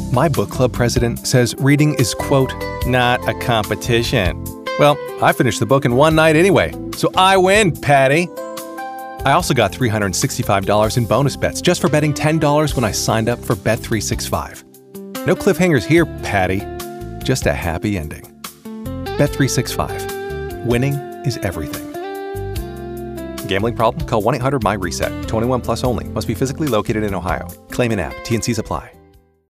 My book club president says reading is, quote, not a competition. Well, I finished the book in one night anyway, so I win, Patty. I also got $365 in bonus bets just for betting $10 when I signed up for Bet365. No cliffhangers here, Patty. Just a happy ending. Bet365. Winning is everything. Gambling problem? Call 1-800-MY-RESET. 21 plus only. Must be physically located in Ohio. Claim in app. T&Cs apply.